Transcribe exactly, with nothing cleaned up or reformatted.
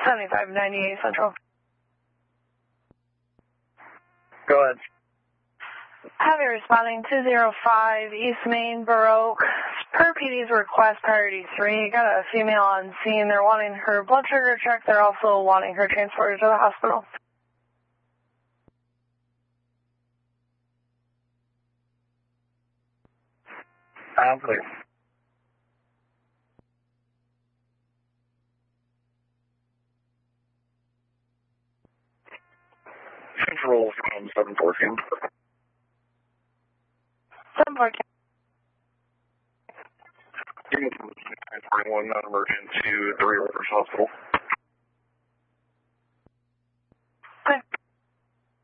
seventy-five ninety-eight Central. Go ahead. Heavy responding two zero five East Main Baroque. Per P D's request, priority three. Got a female on scene. They're wanting her blood sugar checked. They're also wanting her transported to the hospital. I'm clear. Central from seven fourteen. seven fourteen. You can transport one non-emergent to the Rear Rivers Hospital.